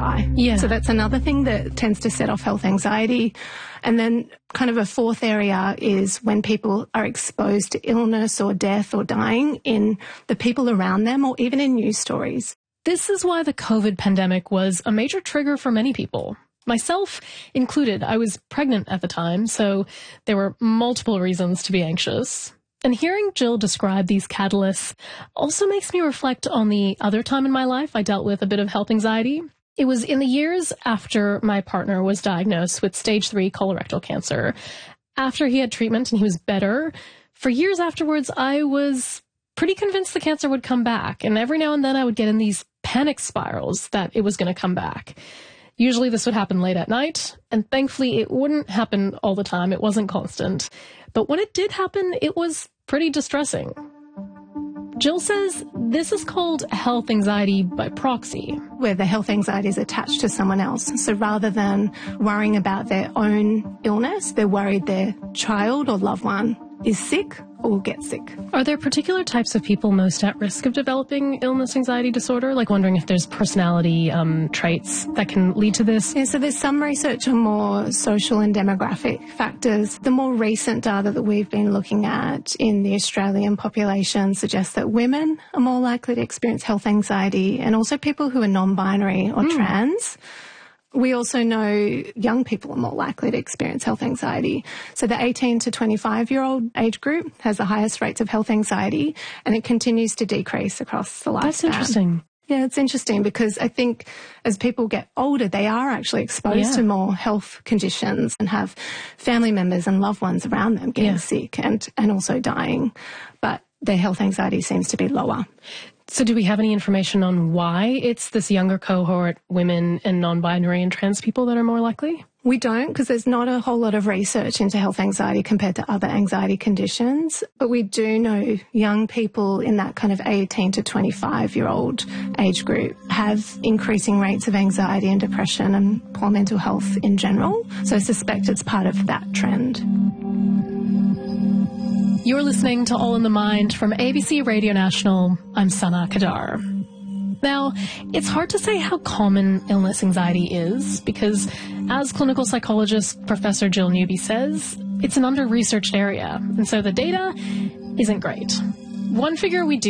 die. Yeah. So that's another thing that tends to set off health anxiety. And then kind of a fourth area is when people are exposed to illness or death or dying in the people around them or even in news stories. This is why the COVID pandemic was a major trigger for many people. Myself included. I was pregnant at the time, so there were multiple reasons to be anxious. And hearing Jill describe these catalysts also makes me reflect on the other time in my life I dealt with a bit of health anxiety. It was in the years after my partner was diagnosed with stage 3 colorectal cancer. After he had treatment and he was better, for years afterwards, I was pretty convinced the cancer would come back. And every now and then I would get in these panic spirals that it was going to come back. Usually this would happen late at night, and thankfully it wouldn't happen all the time. It wasn't constant. But when it did happen, it was pretty distressing. Jill says this is called health anxiety by proxy, where the health anxiety is attached to someone else. So rather than worrying about their own illness, they're worried their child or loved one is sick or will get sick. Are there particular types of people most at risk of developing illness anxiety disorder? Like wondering if there's personality traits that can lead to this? Yeah, so there's some research on more social and demographic factors. The more recent data that we've been looking at in the Australian population suggests that women are more likely to experience health anxiety, and also people who are non-binary or trans. We also know young people are more likely to experience health anxiety. So the 18 to 25-year-old age group has the highest rates of health anxiety, and it continues to decrease across the lifespan. That's interesting. Yeah, it's interesting because I think as people get older, they are actually exposed to more health conditions and have family members and loved ones around them getting sick and also dying. But their health anxiety seems to be lower. So do we have any information on why it's this younger cohort, women and non-binary and trans people that are more likely? We don't, because there's not a whole lot of research into health anxiety compared to other anxiety conditions. But we do know young people in that kind of 18 to 25-year-old age group have increasing rates of anxiety and depression and poor mental health in general. So I suspect it's part of that trend. You're listening to All in the Mind from ABC Radio National. I'm Sana Kadar. Now, it's hard to say how common illness anxiety is because, as clinical psychologist Professor Jill Newby says, it's an under-researched area, and so the data isn't great. One figure we do